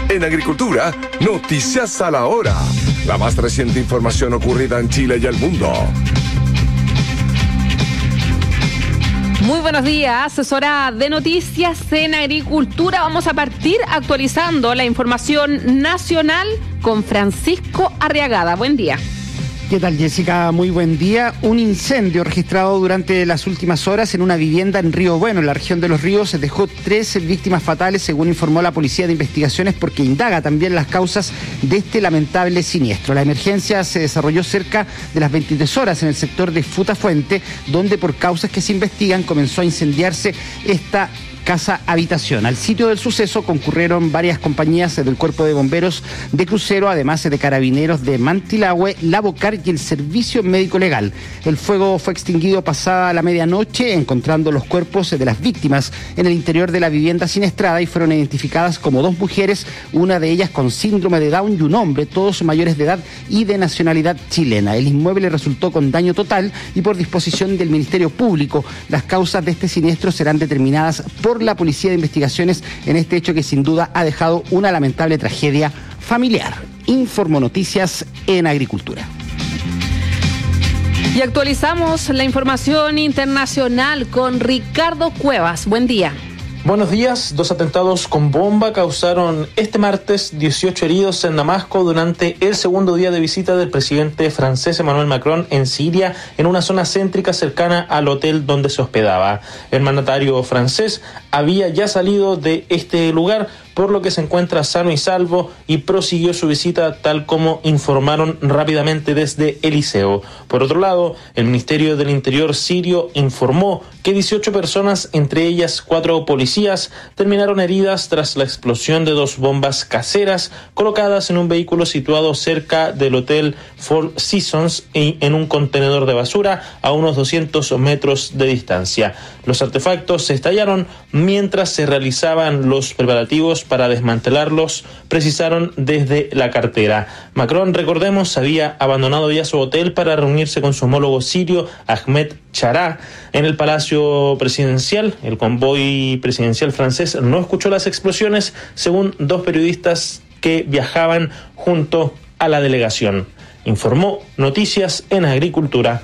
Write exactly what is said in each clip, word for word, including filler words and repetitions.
En agricultura, noticias a la hora. La más reciente información ocurrida en Chile y el mundo. Muy buenos días, es hora de noticias en agricultura. Vamos a partir actualizando la información nacional con Francisco Arriagada. Buen día. ¿Qué tal, Jessica? Muy buen día. Un incendio registrado durante las últimas horas en una vivienda en Río Bueno, en la región de Los Ríos, dejó tres víctimas fatales, según informó la Policía de Investigaciones, porque indaga también las causas de este lamentable siniestro. La emergencia se desarrolló cerca de las veintitrés horas en el sector de Futafuente, donde por causas que se investigan comenzó a incendiarse esta casa habitación. Al sitio del suceso concurrieron varias compañías del Cuerpo de Bomberos de Crucero, además de carabineros de Mantilahue, La Bocar y el Servicio Médico Legal. El fuego fue extinguido pasada la medianoche, encontrando los cuerpos de las víctimas en el interior de la vivienda siniestrada, y fueron identificadas como dos mujeres, una de ellas con síndrome de Down y un hombre, todos mayores de edad y de nacionalidad chilena. El inmueble resultó con daño total y por disposición del Ministerio Público. Las causas de este siniestro serán determinadas por la Policía de Investigaciones en este hecho que sin duda ha dejado una lamentable tragedia familiar. Informo Noticias en Agricultura. Y actualizamos la información internacional con Ricardo Cuevas. Buen día. Buenos días. Dos atentados con bomba causaron este martes dieciocho heridos en Damasco durante el segundo día de visita del presidente francés Emmanuel Macron en Siria, en una zona céntrica cercana al hotel donde se hospedaba. El mandatario francés había ya salido de este lugar, por lo que se encuentra sano y salvo, y prosiguió su visita tal como informaron rápidamente desde Eliseo. Por otro lado, el Ministerio del Interior sirio informó que dieciocho personas, entre ellas cuatro policías, terminaron heridas tras la explosión de dos bombas caseras colocadas en un vehículo situado cerca del hotel Four Seasons y en un contenedor de basura a unos doscientos metros de distancia. Los artefactos se estallaron mientras se realizaban los preparativos para desmantelarlos, precisaron desde la cartera. Macron, recordemos, había abandonado ya su hotel para reunirse con su homólogo sirio, Ahmed Chará, en el Palacio Presidencial. El convoy presidencial francés no escuchó las explosiones, según dos periodistas que viajaban junto a la delegación. Informó Noticias en Agricultura.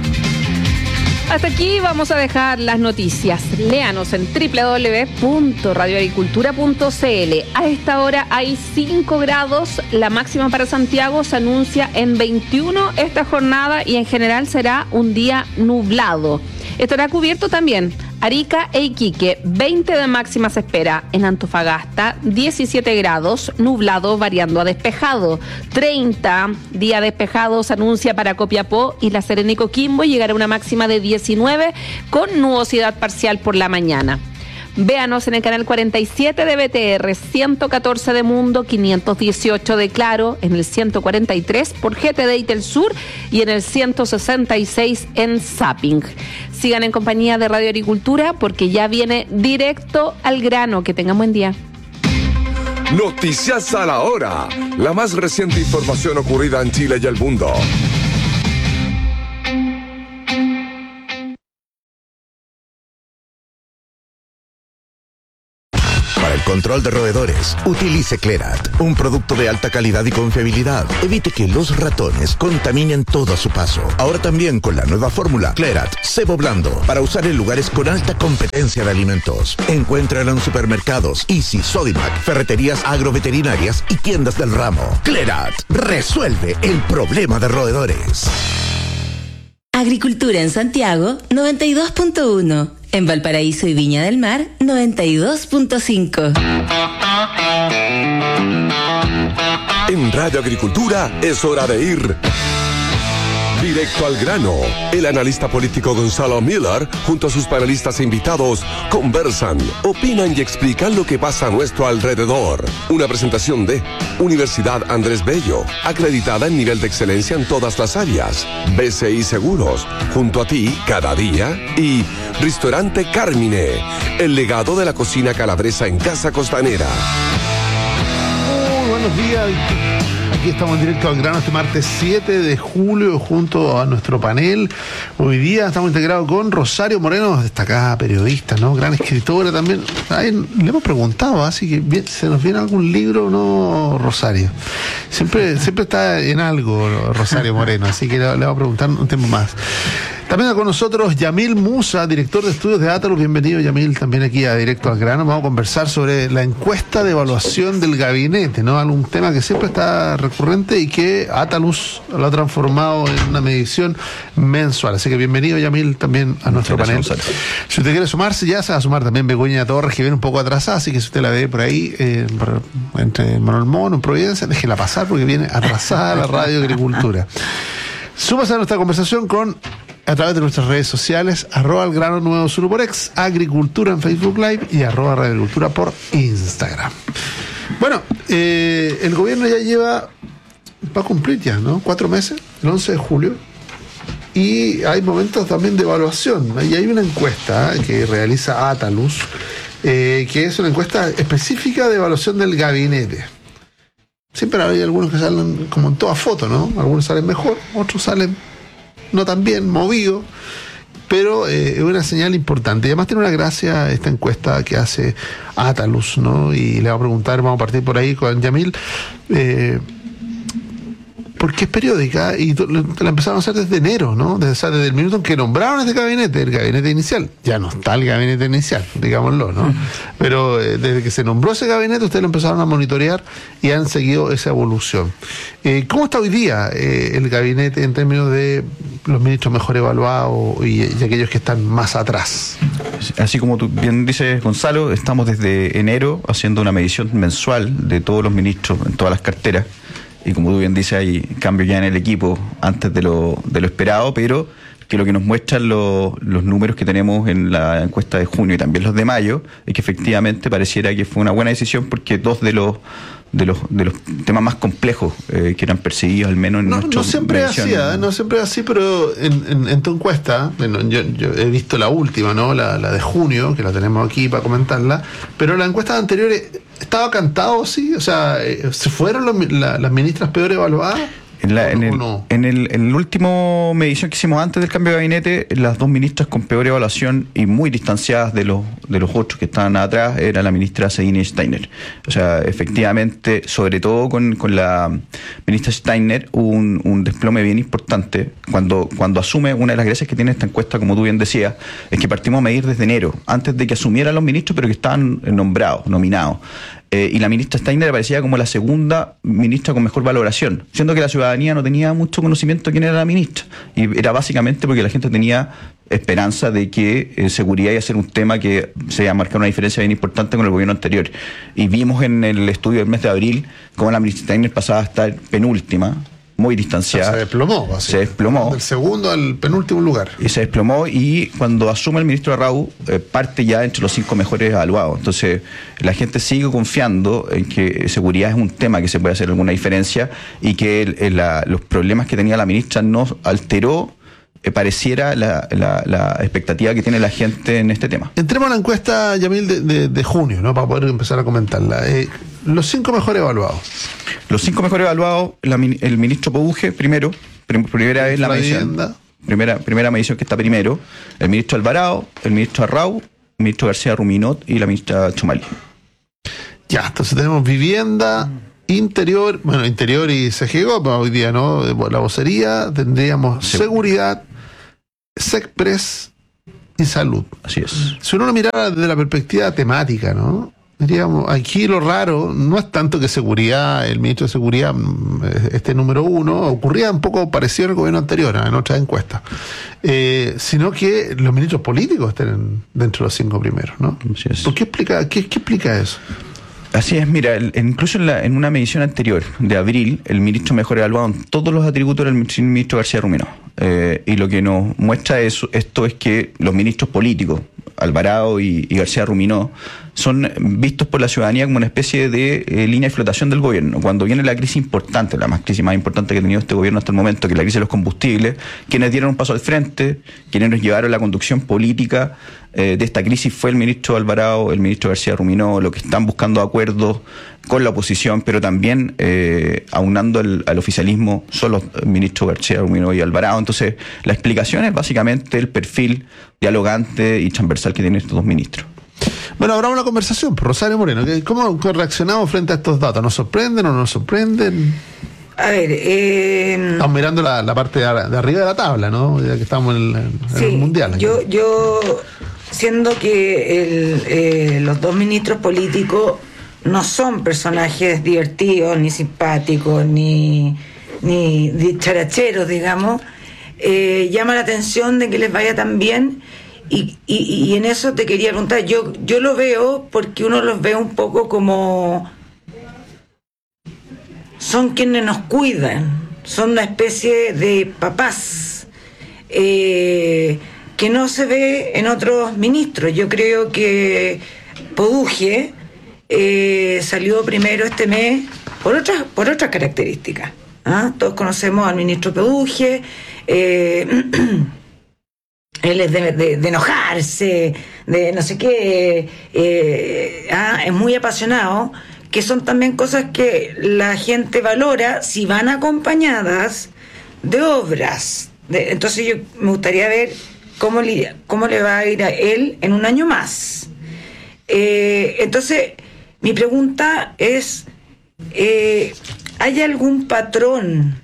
Hasta aquí vamos a dejar las noticias. Léanos en doble u doble u doble u punto radio agricultura punto c l. A esta hora hay cinco grados. La máxima para Santiago se anuncia en veintiuno esta jornada y en general será un día nublado. Estará cubierto también Arica e Iquique, veinte de máxima se espera. En Antofagasta, diecisiete grados, nublado variando a despejado. treinta, día despejado se anuncia para Copiapó y La Serena y Coquimbo, llegará una máxima de diecinueve con nubosidad parcial por la mañana. Véanos en el canal cuarenta y siete de B T R, ciento catorce de Mundo, quinientos dieciocho de Claro, en el ciento cuarenta y tres por G T D y Telsur y en el ciento sesenta y seis en Zapping. Sigan en compañía de Radio Agricultura porque ya viene directo al grano. Que tengan buen día. Noticias a la hora. La más reciente información ocurrida en Chile y el mundo. Para el control de roedores, utilice Clerat, un producto de alta calidad y confiabilidad. Evite que los ratones contaminen todo a su paso. Ahora también con la nueva fórmula Clerat Cebo Blando, para usar en lugares con alta competencia de alimentos. Encuéntrala en supermercados, Easy, Sodimac, ferreterías agroveterinarias y tiendas del ramo. Clerat resuelve el problema de roedores. Agricultura en Santiago, noventa y dos punto uno. En Valparaíso y Viña del Mar, noventa y dos punto cinco. En Radio Agricultura es hora de ir directo al grano. El analista político Gonzalo Miller, junto a sus panelistas e invitados, conversan, opinan y explican lo que pasa a nuestro alrededor. Una presentación de Universidad Andrés Bello, acreditada en nivel de excelencia en todas las áreas. B C I Seguros, junto a ti cada día. Y Restaurante Carmine, el legado de la cocina calabresa en Casa Costanera. Muy buenos días. aquí estamos directo al grano este martes siete de julio junto a nuestro panel. Hoy día estamos integrados con Rosario Moreno, destacada periodista, ¿no? Gran escritora también. Ay, le hemos preguntado, así que bien, ¿se nos viene algún libro o no, Rosario? Siempre, siempre está en algo Rosario Moreno, así que le, le vamos a preguntar un tema más. También con nosotros Yamil Musa, director de estudios de Atalus. Bienvenido, Yamil, también aquí a Directo al Grano. Vamos a conversar sobre la encuesta de evaluación del gabinete, ¿no? Algún tema que siempre está recurrente y que Atalus lo ha transformado en una medición mensual. Así que bienvenido, Yamil, también a nuestro panel. Rosario. Si usted quiere sumarse, ya se va a sumar también Begoña Torres, que viene un poco atrasada, así que si usted la ve por ahí, eh, entre Manuel Mono, en Providencia, déjela pasar porque viene atrasada la Radio Agricultura. Súmase a nuestra conversación con a través de nuestras redes sociales, arroba el grano nueve uno por ex, Agricultura en Facebook Live y arroba Radio Agricultura por Instagram. Bueno, eh, el gobierno ya lleva, va a cumplir ya, ¿no? Cuatro meses, el once de julio, y hay momentos también de evaluación. Y hay una encuesta que realiza Atalus, eh, que es una encuesta específica de evaluación del gabinete. Siempre hay algunos que salen como en toda foto, ¿no? Algunos salen mejor, otros salen no tan bien, movido, pero eh, es una señal importante. Y además tiene una gracia esta encuesta que hace Atalus, ¿no? Y le vamos a preguntar, vamos a partir por ahí con Yamil, eh, porque es periódica y la empezaron a hacer desde enero, ¿no? Desde, o sea, desde el minuto en que nombraron este gabinete, el gabinete inicial. Ya no está el gabinete inicial, digámoslo, ¿no? Pero eh, desde que se nombró ese gabinete, ustedes lo empezaron a monitorear y han seguido esa evolución. Eh, ¿Cómo está hoy día eh, el gabinete en términos de los ministros mejor evaluados y, y aquellos que están más atrás? Así como tú bien dices, Gonzalo, estamos desde enero haciendo una medición mensual de todos los ministros en todas las carteras. Y como tú bien dices, hay cambios ya en el equipo antes de lo, de lo esperado, pero que lo que nos muestran lo, los números que tenemos en la encuesta de junio y también los de mayo, es que efectivamente pareciera que fue una buena decisión porque dos de los de los de los temas más complejos eh, que eran perseguidos al menos en no, nuestro no siempre es así, ¿eh? no siempre es así, pero en, en, en tu encuesta, bueno, yo, yo he visto la última, ¿no? La, la de junio, que la tenemos aquí para comentarla, pero la encuesta anterior estaba cantado, sí, o sea, ¿se fueron los, la, las ministras peor evaluadas? En, la, en, el, no? en, el, en el último medición que hicimos antes del cambio de gabinete, las dos ministras con peor evaluación y muy distanciadas de los de los otros que estaban atrás era la ministra Sabine Steiner. O sea, efectivamente, sobre todo con, con la ministra Steiner, hubo un, un desplome bien importante. Cuando, cuando asume, una de las gracias que tiene esta encuesta, como tú bien decías, es que partimos a medir desde enero, antes de que asumieran los ministros, pero que estaban nombrados, nominados. Eh, y la ministra Steiner aparecía como la segunda ministra con mejor valoración, siendo que la ciudadanía no tenía mucho conocimiento de quién era la ministra. Y era básicamente porque la gente tenía esperanza de que eh, seguridad iba a ser un tema que se iba a marcar una diferencia bien importante con el gobierno anterior. Y vimos en el estudio del mes de abril cómo la ministra Steiner pasaba a estar penúltima, muy distanciada. Se desplomó. Así. Se desplomó. Del segundo al penúltimo lugar. Y se desplomó y cuando asume el ministro Arrau, eh, parte ya entre los cinco mejores evaluados. Entonces, la gente sigue confiando en que seguridad es un tema que se puede hacer alguna diferencia y que el, el, la, los problemas que tenía la ministra no alteró eh, pareciera la, la, la expectativa que tiene la gente en este tema. Entremos a la encuesta, Yamil, de, de, de junio, ¿no? Para poder empezar a comentarla. Eh, los cinco mejores evaluados. Los cinco mejores evaluados, la, el ministro Poduje, primero, prim, primera vez la, la medición. Primera, primera medición que está primero. El ministro Alvarado, el ministro Arrau, el ministro García Ruminot y la ministra Chumali. Ya, entonces tenemos vivienda, interior, bueno, interior y C G G O P hoy día, ¿no? La vocería, tendríamos sí. seguridad, SECPRES y salud. Así es. Si uno lo mirara desde la perspectiva temática, ¿no? Diríamos, aquí lo raro no es tanto que seguridad, el ministro de seguridad esté número uno, ocurría un poco parecido al gobierno anterior, en otras encuestas, eh, sino que los ministros políticos estén dentro de los cinco primeros, ¿no? Así es. ¿Por qué explica, qué, qué explica eso? Así es, mira, el, incluso en, la, en una medición anterior, de abril, el ministro mejor evaluado en todos los atributos era el ministro García Ruminot. Eh, y lo que nos muestra eso, esto es que los ministros políticos, Alvarado y, y García Ruminot, son vistos por la ciudadanía como una especie de eh, línea de flotación del gobierno. Cuando viene la crisis importante, la más crisis más importante que ha tenido este gobierno hasta el momento, que es la crisis de los combustibles, quienes dieron un paso al frente, quienes nos llevaron la conducción política eh, de esta crisis fue el ministro Alvarado, el ministro García Ruminó, lo que están buscando acuerdos con la oposición, pero también eh, aunando el, al oficialismo son los ministros García Ruminó y Alvarado. Entonces, la explicación es básicamente el perfil dialogante y transversal que tienen estos dos ministros. Bueno, habrá una conversación. Rosario Moreno, ¿cómo reaccionamos frente a estos datos? ¿Nos sorprenden o no nos sorprenden? A ver, eh... estamos mirando la, la parte de arriba de la tabla, ¿no? Ya que estamos en el, en sí, el mundial. Aquí. Yo, yo, siendo que el, eh, los dos ministros políticos no son personajes divertidos, ni simpáticos, ni, ni dicharacheros, digamos, eh, llama la atención de que les vaya tan bien. Y, y, y en eso te quería preguntar, yo, yo lo veo porque uno los ve un poco como son quienes nos cuidan, son una especie de papás eh, que no se ve en otros ministros. Yo creo que Poduje eh, salió primero este mes por otras por otras características, ¿ah? Todos conocemos al ministro Poduje. eh, Él es de, de, de enojarse, de no sé qué, eh, ah, es muy apasionado, que son también cosas que la gente valora si van acompañadas de obras. De, entonces yo me gustaría ver cómo le, cómo le va a ir a él en un año más. Eh, entonces, mi pregunta es, eh, ¿hay algún patrón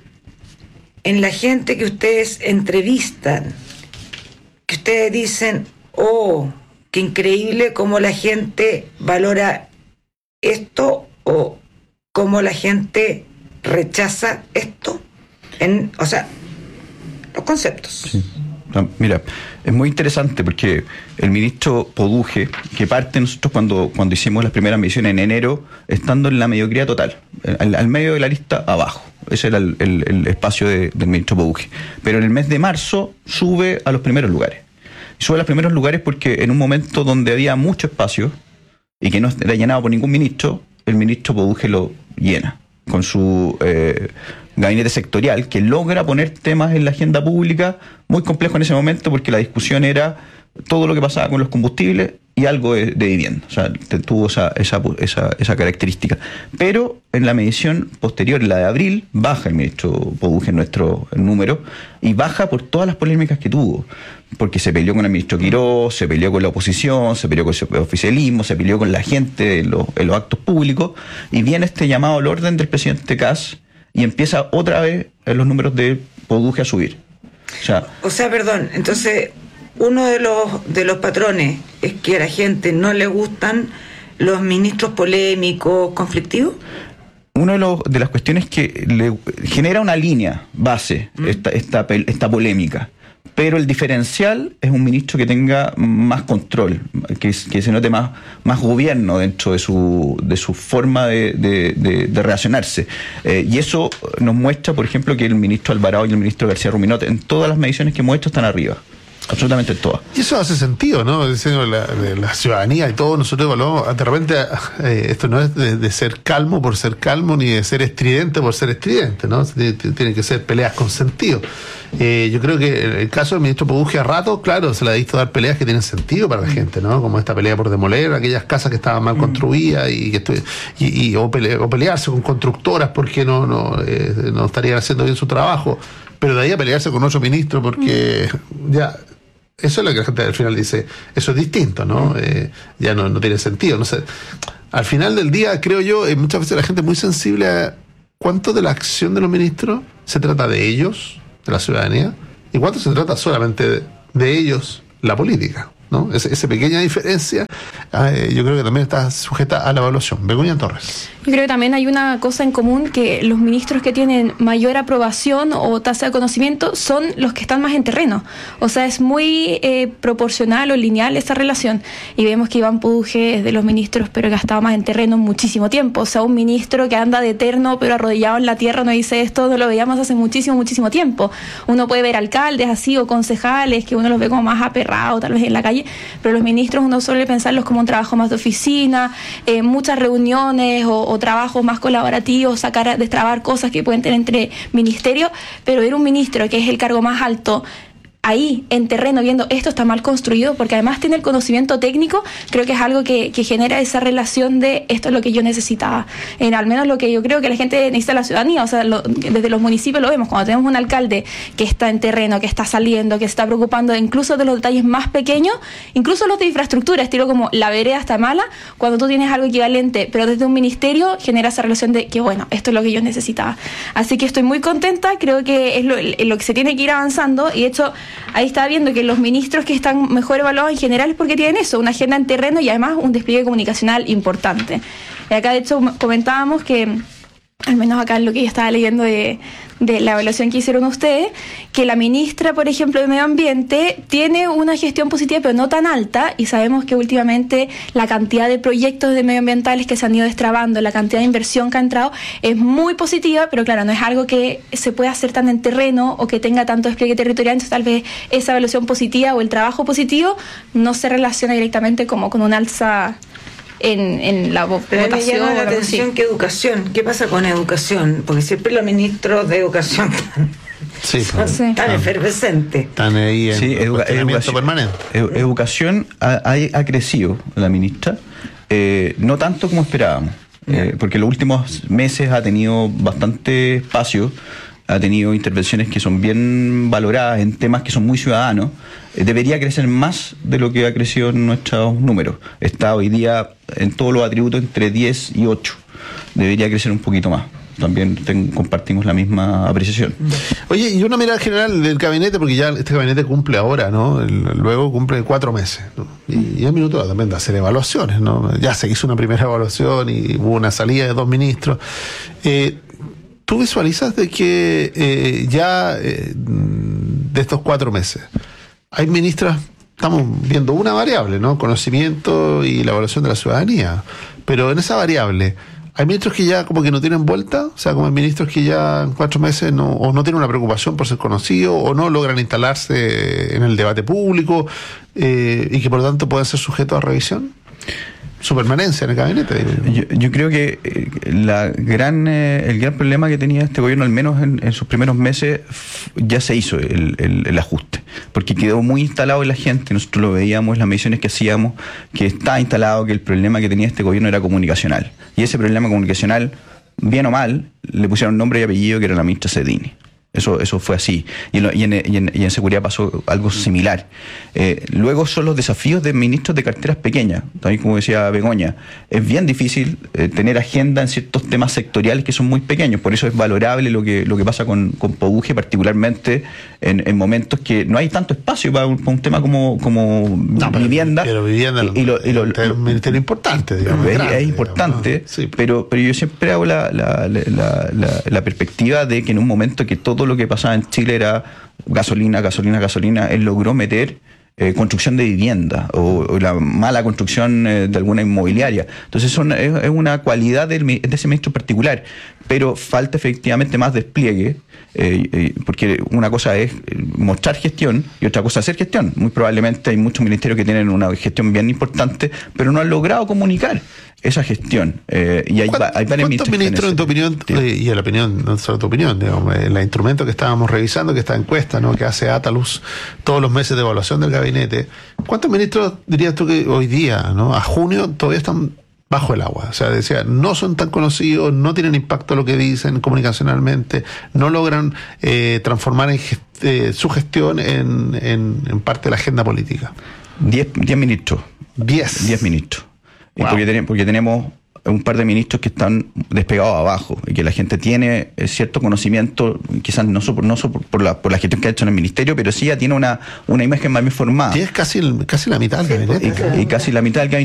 en la gente que ustedes entrevistan que ustedes dicen, oh, qué increíble cómo la gente valora esto o cómo la gente rechaza esto? En, o sea, los conceptos. Sí. Mira, es muy interesante porque el ministro Poduje, que parte nosotros cuando, cuando hicimos las primeras mediciones en enero, estando en la mediocridad total, al, al medio de la lista abajo. Ese era el, el, el espacio de, del ministro Poduje. Pero en el mes de marzo sube a los primeros lugares. Sube a los primeros lugares porque en un momento donde había mucho espacio y que no era llenado por ningún ministro, el ministro Poduje lo llena con su eh, gabinete sectorial, que logra poner temas en la agenda pública muy complejo en ese momento, porque la discusión era todo lo que pasaba con los combustibles y algo de, de vivienda. O sea, tuvo esa, esa, esa, esa característica. Pero en la medición posterior, en la de abril, baja el ministro Poduje en nuestro número, y baja por todas las polémicas que tuvo. Porque se peleó con el ministro Quirós, se peleó con la oposición, se peleó con el oficialismo, se peleó con la gente en los, en los actos públicos, y viene este llamado al orden del presidente Kast y empieza otra vez en los números de Poduje a subir. O sea, o sea, perdón, entonces uno de los de los patrones es que a la gente no le gustan los ministros polémicos, conflictivos. Una de, los, de las cuestiones que le genera una línea base, ¿Mm? esta, esta, esta polémica. Pero el diferencial es un ministro que tenga más control, que, que se note más, más gobierno dentro de su, de su forma de, de, de, de relacionarse. Eh, y eso nos muestra, por ejemplo, que el ministro Alvarado y el ministro García Ruminó, en todas las mediciones que hemos hecho, están arriba. Absolutamente todas. Y eso hace sentido, ¿no? El diseño de la, de la ciudadanía y todo, nosotros evaluamos, de repente, eh, esto no es de, de ser calmo por ser calmo, ni de ser estridente por ser estridente, ¿no? Tienen que ser peleas con sentido. Eh, yo creo que el caso del ministro Poduje a rato, claro, se le ha visto dar peleas que tienen sentido para la gente, ¿no? Como esta pelea por demoler aquellas casas que estaban mal construidas y que estoy, y, y o, pele, o pelearse con constructoras porque no, no, eh, no estarían haciendo bien su trabajo. Pero de ahí a pelearse con otro ministro porque ya... Eso es lo que la gente al final dice, eso es distinto, ¿no? Eh, ya no, no tiene sentido, no sé. Al final del día, creo yo, eh, muchas veces la gente es muy sensible a cuánto de la acción de los ministros se trata de ellos, de la ciudadanía, y cuánto se trata solamente de, de ellos, la política, ¿no? Esa, esa pequeña diferencia, eh, yo creo que también está sujeta a la evaluación. Begoña Torres. Yo creo que también hay una cosa en común, que los ministros que tienen mayor aprobación o tasa de conocimiento son los que están más en terreno. O sea, es muy eh, proporcional o lineal esa relación. Y vemos que Iván Poduje es de los ministros, pero que ha estado más en terreno muchísimo tiempo. O sea, un ministro que anda de eterno, pero arrodillado en la tierra, no dice esto, no lo veíamos hace muchísimo, muchísimo tiempo. Uno puede ver alcaldes así o concejales, que uno los ve como más aperrados, tal vez en la calle, pero los ministros uno suele pensarlos como un trabajo más de oficina, eh, muchas reuniones o o trabajos más colaborativos, sacar, destrabar cosas que pueden tener entre ministerios, pero ver un ministro que es el cargo más alto ahí en terreno viendo esto está mal construido, porque además tiene el conocimiento técnico, creo que es algo que, que genera esa relación de esto es lo que yo necesitaba, en al menos lo que yo creo que la gente necesita, la ciudadanía, o sea, lo, desde los municipios lo vemos, cuando tenemos un alcalde que está en terreno, que está saliendo, que se está preocupando incluso de los detalles más pequeños, incluso los de infraestructura, estilo como la vereda está mala, cuando tú tienes algo equivalente, pero desde un ministerio genera esa relación de que bueno, esto es lo que yo necesitaba. Así que estoy muy contenta, creo que es lo, lo que se tiene que ir avanzando, y de hecho ahí estaba viendo que los ministros que están mejor evaluados en general es porque tienen eso, una agenda en terreno y además un despliegue comunicacional importante. Y acá de hecho comentábamos que, al menos acá en lo que yo estaba leyendo de, de la evaluación que hicieron ustedes, que la ministra, por ejemplo, de Medio Ambiente tiene una gestión positiva, pero no tan alta, y sabemos que últimamente la cantidad de proyectos de medioambientales que se han ido destrabando, la cantidad de inversión que ha entrado, es muy positiva, pero claro, no es algo que se pueda hacer tan en terreno o que tenga tanto despliegue territorial, entonces tal vez esa evaluación positiva o el trabajo positivo no se relaciona directamente como con un alza en, en la vo- Pero votación. me llama la o algo atención así. que educación, ¿qué pasa con educación? Porque siempre los ministros de educación están, Sí, son Sí. tan efervescentes. Están ahí en Sí, educa- cuestionamiento educación, permanente. edu- educación ha, ha- ha crecido la ministra, eh, no tanto como esperábamos, eh, porque en los últimos meses ha tenido bastante espacio, ha tenido intervenciones que son bien valoradas en temas que son muy ciudadanos. Eh, debería crecer más de lo que ha crecido en nuestros números. Está hoy día en todos los atributos entre diez y ocho. Debería crecer un poquito más. También ten- compartimos la misma apreciación. Oye, y una mirada general del gabinete, porque ya este gabinete cumple ahora, ¿no? El- luego cumple cuatro meses, ¿no? Y, y es minuto también de hacer evaluaciones, ¿no? Ya se hizo una primera evaluación y hubo una salida de dos ministros. Eh, ¿Tú visualizas de que eh, ya eh, de estos cuatro meses hay ministras, estamos viendo una variable, ¿no? Conocimiento y la evaluación de la ciudadanía, pero en esa variable hay ministros que ya como que no tienen vuelta, o sea, como hay ministros que ya en cuatro meses no, o no tienen una preocupación por ser conocidos, o no logran instalarse en el debate público, eh, y que por lo tanto pueden ser sujetos a revisión, su permanencia en el gabinete. Digo yo. Yo, yo creo que eh, la gran, eh, el gran problema que tenía este gobierno, al menos en, en sus primeros meses, f- ya se hizo el, el, el ajuste, porque quedó muy instalado en la gente. Nosotros lo veíamos en las mediciones que hacíamos, que está instalado que el problema que tenía este gobierno era comunicacional, y ese problema comunicacional, bien o mal, le pusieron nombre y apellido, que era la ministra Cedini. Eso, eso fue así. Y en, lo- y en, y en- y en seguridad pasó algo similar. Eh, luego son los desafíos de ministros de carteras pequeñas. También, como decía Begoña, es bien difícil eh, tener agenda en ciertos temas sectoriales que son muy pequeños. Por eso es valorable lo que lo que pasa con, con Pobuje, particularmente en, en momentos que no hay tanto espacio para un, para un tema como, como No, pero- vivienda. Pero vivienda Y- y lo- y lo- es un ministerio importante, digamos. es, grande, es digamos, importante, ¿no? Sí. pero, pero yo siempre hago la, la, la, la, la perspectiva de que en un momento que todo lo que pasaba en Chile era gasolina, gasolina, gasolina, él logró meter eh, construcción de vivienda o, o la mala construcción eh, de alguna inmobiliaria. Entonces son, es, es una cualidad del, mi- de ese ministro particular, pero falta efectivamente más despliegue, eh, eh, porque una cosa es mostrar gestión y otra cosa es hacer gestión. Muy probablemente hay muchos ministerios que tienen una gestión bien importante, pero no han logrado comunicar esa gestión. Eh, y hay, va- hay varios ¿Cuántos ministros, en tu opinión, eh, y en la opinión, no solo tu opinión, digamos, el instrumento que estábamos revisando, que esta encuesta, ¿no?, que hace Atalus todos los meses de evaluación del gabinete, ¿cuántos ministros dirías tú que hoy día, ¿no?, a junio, todavía están bajo el agua? O sea, decía, no son tan conocidos, no tienen impacto lo que dicen comunicacionalmente, no logran eh, transformar en gest- eh, su gestión en, en, en parte de la agenda política. Diez, diez ministros. Diez. Diez ministros. Y Wow. porque, ten- porque tenemos un par de ministros que están despegados abajo y que la gente tiene eh, cierto conocimiento, quizás no, so- no so- por, la, por la gestión que ha hecho en el ministerio, pero sí ya tiene una, una imagen más bien formada. Y es casi, el- casi la mitad del gabinete. Y, y casi la mitad del gabinete